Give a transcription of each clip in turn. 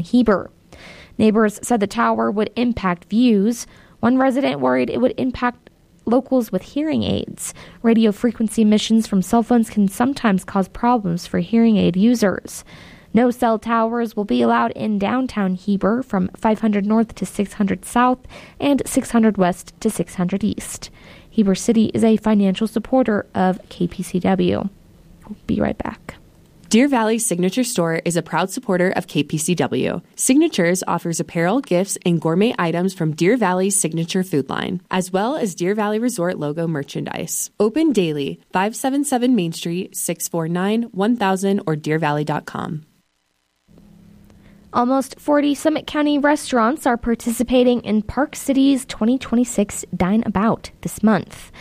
Heber. Neighbors said the tower would impact views. One resident worried it would impact locals with hearing aids. Radio frequency emissions from cell phones can sometimes cause problems for hearing aid users. No cell towers will be allowed in downtown Heber from 500 north to 600 south and 600 west to 600 east. Heber City is a financial supporter of KPCW. We'll be right back. Deer Valley Signature Store is a proud supporter of KPCW. Signatures offers apparel, gifts, and gourmet items from Deer Valley's signature food line, as well as Deer Valley Resort logo merchandise. Open daily, 577 Main Street, 649-1000 or deervalley.com. Almost 40 Summit County restaurants are participating in Park City's 2026 Dine About this month.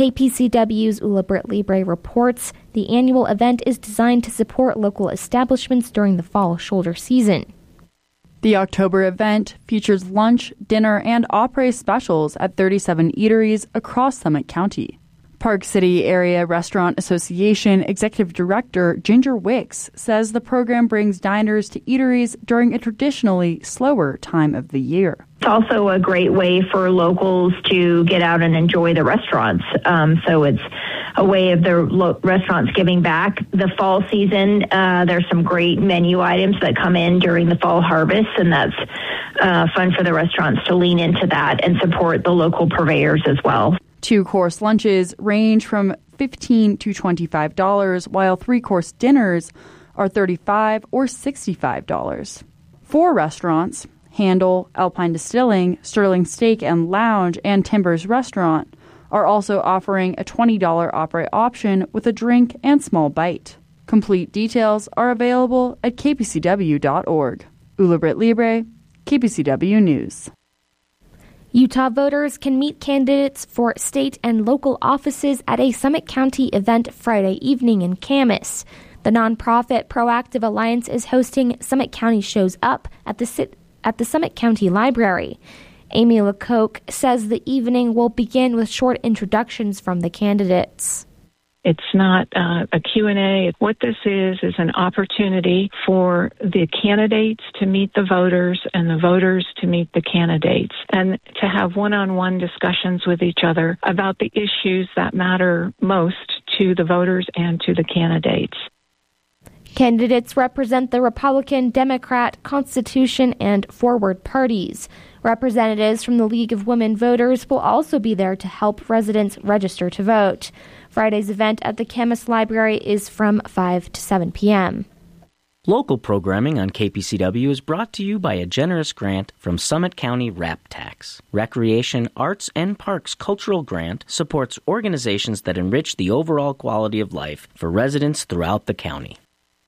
KPCW's Ula Britt Libre reports the annual event is designed to support local establishments during the fall shoulder season. The October event features lunch, dinner, and après specials at 37 eateries across Summit County. Park City Area Restaurant Association Executive Director Ginger Wicks says the program brings diners to eateries during a traditionally slower time of the year. It's also a great way for locals to get out and enjoy the restaurants. So it's a way of the restaurants giving back. The fall season, there's some great menu items that come in during the fall harvest, and that's fun for the restaurants to lean into that and support the local purveyors as well. 2-course lunches range from $15 to $25, while 3-course dinners are $35 or $65. 4 restaurants, Handle, Alpine Distilling, Sterling Steak and Lounge, and Timbers Restaurant, are also offering a $20 après option with a drink and small bite. Complete details are available at kpcw.org. Ula Britt Libre, KPCW News. Utah voters can meet candidates for state and local offices at a Summit County event Friday evening in Camas. The nonprofit Proactive Alliance is hosting Summit County Shows Up at the Summit County Library. Amy Lecoq says the evening will begin with short introductions from the candidates. It's not a Q&A. What this is an opportunity for the candidates to meet the voters and the voters to meet the candidates and to have one-on-one discussions with each other about the issues that matter most to the voters and to the candidates. Candidates represent the Republican, Democrat, Constitution, and Forward parties. Representatives from the League of Women Voters will also be there to help residents register to vote. Friday's event at the Camas Library is from 5 to 7 p.m. Local programming on KPCW is brought to you by a generous grant from Summit County RAP Tax. Recreation, Arts, and Parks Cultural Grant supports organizations that enrich the overall quality of life for residents throughout the county.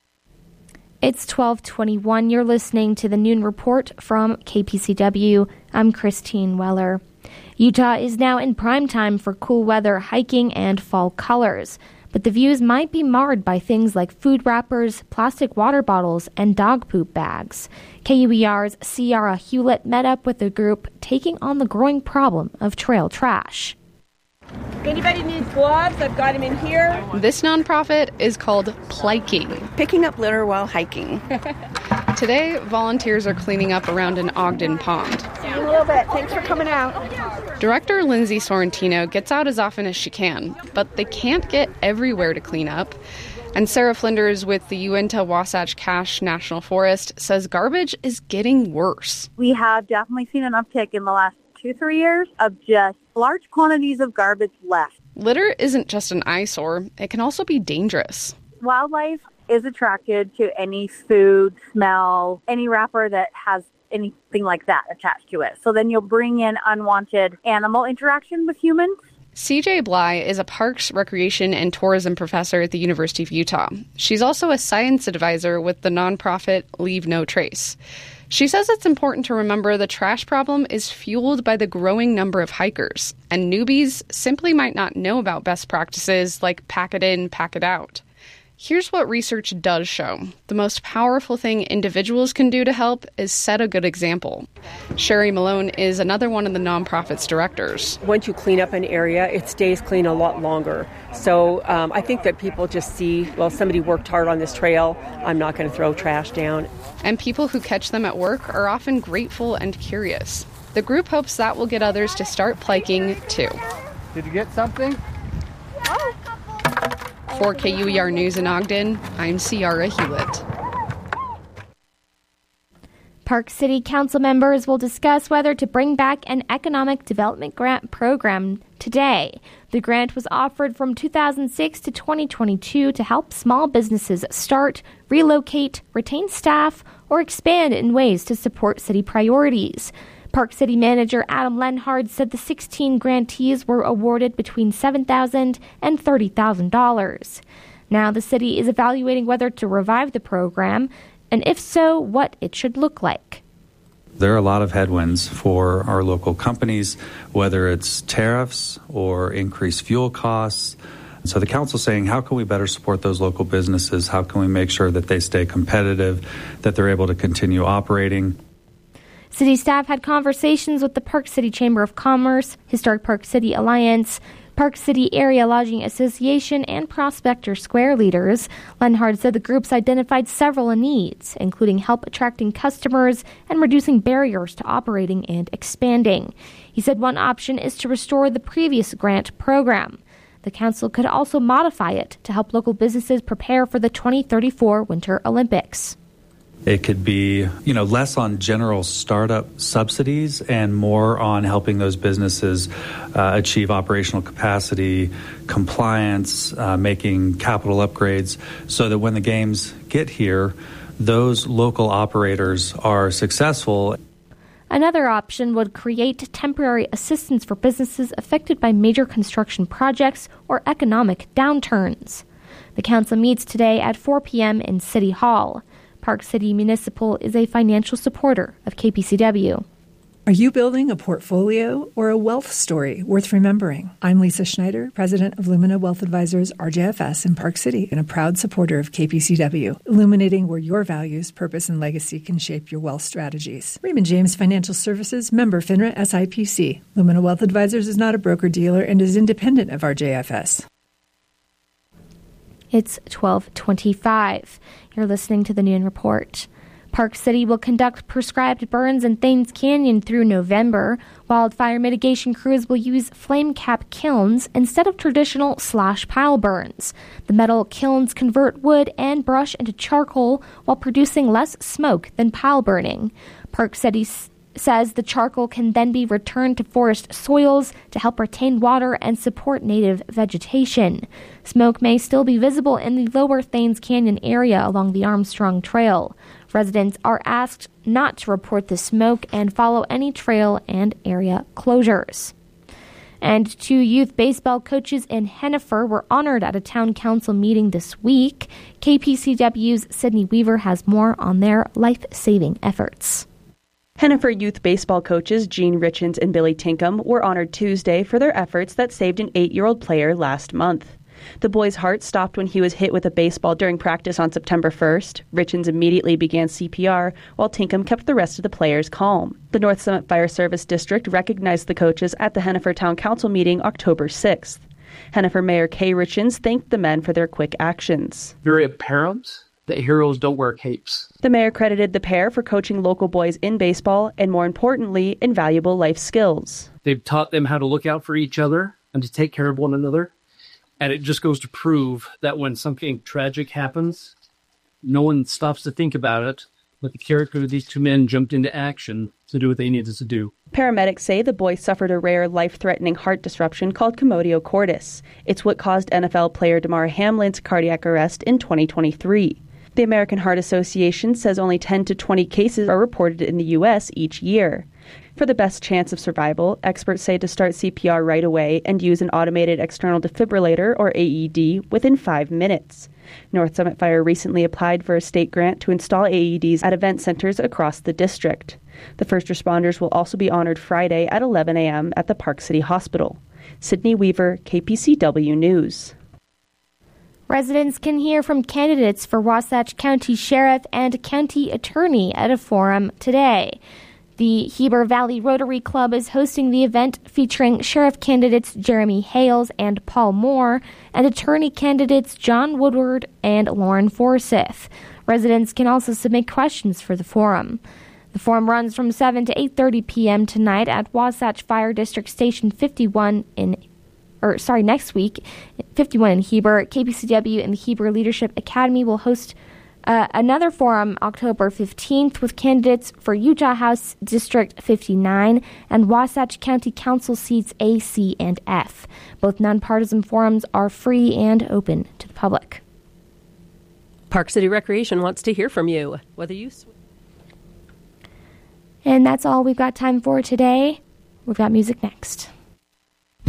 It's 12:21. You're listening to the Noon Report from KPCW. I'm Christine Weller. Utah is now in prime time for cool weather, hiking, and fall colors. But the views might be marred by things like food wrappers, plastic water bottles, and dog poop bags. KUER's Ciara Hewlett met up with a group taking on the growing problem of trail trash. Anybody needs gloves? I've got them in here. This nonprofit is called Pliking. Picking up litter while hiking. Today, volunteers are cleaning up around an Ogden pond. See you in a little bit. Thanks for coming out. Director Lindsay Sorrentino gets out as often as she can, but they can't get everywhere to clean up. And Sarah Flinders with the Uinta Wasatch Cache National Forest says garbage is getting worse. We have definitely seen an uptick in the last 2-3 years of just large quantities of garbage left. Litter isn't just an eyesore, it can also be dangerous. Wildlife is attracted to any food, smell, any wrapper that has anything like that attached to it. So then you'll bring in unwanted animal interaction with humans. CJ Bly is a parks, recreation, and tourism professor at the University of Utah. She's also a science advisor with the nonprofit Leave No Trace. She says it's important to remember the trash problem is fueled by the growing number of hikers, and newbies simply might not know about best practices like pack it in, pack it out. Here's what research does show. The most powerful thing individuals can do to help is set a good example. Sherry Malone is another one of the nonprofit's directors. Once you clean up an area, it stays clean a lot longer. So I think that people just see, well, somebody worked hard on this trail, I'm not going to throw trash down. And people who catch them at work are often grateful and curious. The group hopes that will get others to start plaking too. Did you get something? For KUER News in Ogden, I'm Ciara Hewlett. Park City Council members will discuss whether to bring back an economic development grant program today. The grant was offered from 2006 to 2022 to help small businesses start, relocate, retain staff, or expand in ways to support city priorities. Park City Manager Adam Lenhard said the 16 grantees were awarded between $7,000 and $30,000. Now the city is evaluating whether to revive the program, and if so, what it should look like. There are a lot of headwinds for our local companies, whether it's tariffs or increased fuel costs. So the council's saying, how can we better support those local businesses? How can we make sure that they stay competitive, that they're able to continue operating? City staff had conversations with the Park City Chamber of Commerce, Historic Park City Alliance, Park City Area Lodging Association, and Prospector Square leaders. Lenhard said the groups identified several needs, including help attracting customers and reducing barriers to operating and expanding. He said one option is to restore the previous grant program. The council could also modify it to help local businesses prepare for the 2034 Winter Olympics. It could be, less on general startup subsidies and more on helping those businesses achieve operational capacity, compliance, making capital upgrades, so that when the games get here, those local operators are successful. Another option would create temporary assistance for businesses affected by major construction projects or economic downturns. The council meets today at 4 p.m. in City Hall. Park City Municipal is a financial supporter of KPCW. Are you building a portfolio or a wealth story worth remembering? I'm Lisa Schneider, president of Lumina Wealth Advisors, RJFS in Park City, and a proud supporter of KPCW, illuminating where your values, purpose, and legacy can shape your wealth strategies. Raymond James Financial Services, member FINRA SIPC. Lumina Wealth Advisors is not a broker-dealer and is independent of RJFS. It's 12:25. You're listening to the Noon Report. Park City will conduct prescribed burns in Thames Canyon through November. Wildfire mitigation crews will use flame cap kilns instead of traditional slash-pile burns. The metal kilns convert wood and brush into charcoal while producing less smoke than pile burning. Park City says the charcoal can then be returned to forest soils to help retain water and support native vegetation. Smoke may still be visible in the lower Thames Canyon area along the Armstrong Trail. Residents are asked not to report the smoke and follow any trail and area closures. And 2 youth baseball coaches in Hennifer were honored at a town council meeting this week. KPCW's Sydney Weaver has more on their life-saving efforts. Hennifer youth baseball coaches Gene Richens and Billy Tinkham were honored Tuesday for their efforts that saved an 8-year-old player last month. The boy's heart stopped when he was hit with a baseball during practice on September 1st. Richens immediately began CPR, while Tinkham kept the rest of the players calm. The North Summit Fire Service District recognized the coaches at the Hennifer Town Council meeting October 6th. Hennifer Mayor Kay Richens thanked the men for their quick actions. Very apparent that heroes don't wear capes. The mayor credited the pair for coaching local boys in baseball and, more importantly, invaluable life skills. They've taught them how to look out for each other and to take care of one another. And it just goes to prove that when something tragic happens, no one stops to think about it, but the character of these two men jumped into action to do what they needed to do. Paramedics say the boy suffered a rare life-threatening heart disruption called commodio cordis. It's what caused NFL player Damar Hamlin's cardiac arrest in 2023. The American Heart Association says only 10 to 20 cases are reported in the U.S. each year. For the best chance of survival, experts say to start CPR right away and use an automated external defibrillator, or AED, within 5 minutes. North Summit Fire recently applied for a state grant to install AEDs at event centers across the district. The first responders will also be honored Friday at 11 a.m. at the Park City Hospital. Sydney Weaver, KPCW News. Residents can hear from candidates for Wasatch County Sheriff and County Attorney at a forum today. The Heber Valley Rotary Club is hosting the event featuring sheriff candidates Jeremy Hales and Paul Moore and attorney candidates John Woodward and Lauren Forsyth. Residents can also submit questions for the forum. The forum runs from 7 to 8:30 p.m. tonight at Wasatch Fire District Station 51 next week, 51 in Heber. KPCW and the Heber Leadership Academy will host another forum October 15th with candidates for Utah House District 59 and Wasatch County Council seats A, C, and F. Both nonpartisan forums are free and open to the public. Park City Recreation wants to hear from you. And that's all we've got time for today. We've got music next.